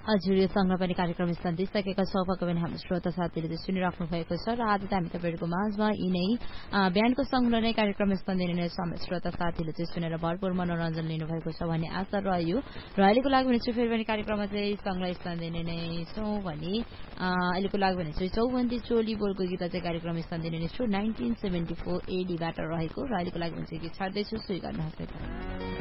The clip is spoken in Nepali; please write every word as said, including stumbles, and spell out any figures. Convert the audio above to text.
हजुर यो सँगै पनि कार्यक्रम सकिसकेका छौँ। पक्कै पनि हाम्रो श्रोता साथीहरूले चाहिँ सुनिराख्नु भएको छ र आज चाहिँ हामी तपाईँहरूको माझमा यिनै बिहानको सँगै नै कार्यक्रम स्पन्दिने नै श्रोता साथीहरूले चाहिँ सुनेर भरपूर मनोरञ्जन लिनुभएको छ भन्ने आशा रह्यो र अहिलेको लागि भने चाहिँ फेरि पनि कार्यक्रममा चाहिँ सँगै स्पन्दिने नै छौँ भने अहिलेको लागि भने चाहिँ चौबन्दी चोली बोलको गीत चाहिँ कार्यक्रम स्पन्दिने नै छु नाइन्टिन सेभेन्टी फोर एडीबाट रहेको र अहिलेको लागि भने चाहिँ गीत छाड्दैछु सुई गर्नुहोस्।